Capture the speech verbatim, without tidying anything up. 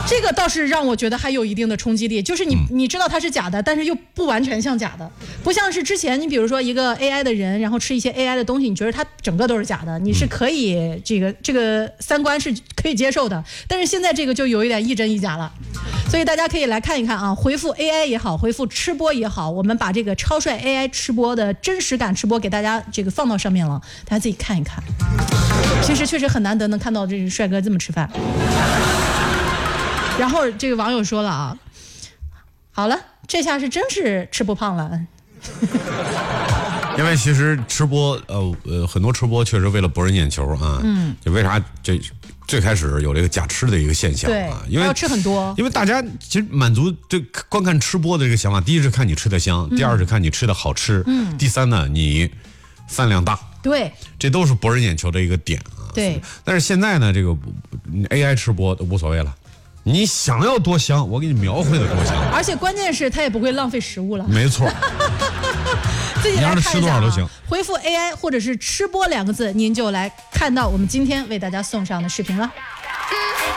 这个倒是让我觉得还有一定的冲击力，就是你、嗯、你知道它是假的，但是又不完全像假的，不像是之前你比如说一个 A I 的人，然后吃一些 A I 的东西，你觉得它整个都是假的，你是可以这个这个三观是可以接受的，但是现在这个就有一点一真一假了，所以大家可以来看一看啊，回复 A I 也好，回复吃播也好，我们把这个超帅 A I 吃播的真实感吃播给大家这个放到上面了，大家自己看一看。其实确实很难得能看到这个帅哥这么吃饭。然后这个网友说了啊，好了，这下是真是吃不胖了。 因为其实吃播呃呃很多吃播确实为了博人眼球啊，嗯，就为啥这最开始有这个假吃的一个现象啊，因为要吃很多， 因为大家其实满足这观看吃播的这个想法，第一是看你吃的香，嗯、第二是看你吃的好吃，嗯，第三呢你饭量大， 对， 这都是博人眼球的一个点啊。 对， 但是现在呢，这个 A I 吃播都无所谓了。你想要多香，我给你描绘的多香， 而且关键是它也不会浪费食物了。 没错， 自己来看一下、啊， 吃多少都行。 回复 A I 或者是吃播两个字，您就来看到我们今天为大家送上的视频了。